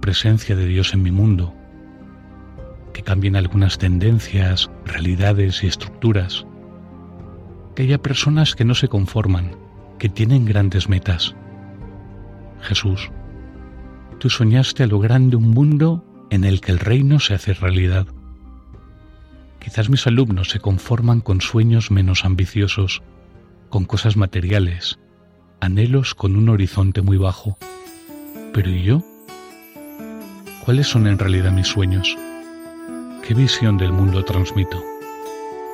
presencia de Dios en mi mundo, que cambien algunas tendencias, realidades y estructuras, que haya personas que no se conforman, que tienen grandes metas. Jesús, tú soñaste a lo grande un mundo en el que el reino se hace realidad. Quizás mis alumnos se conforman con sueños menos ambiciosos, con cosas materiales, anhelos con un horizonte muy bajo. Pero ¿y yo? ¿Cuáles son en realidad mis sueños? ¿Qué visión del mundo transmito?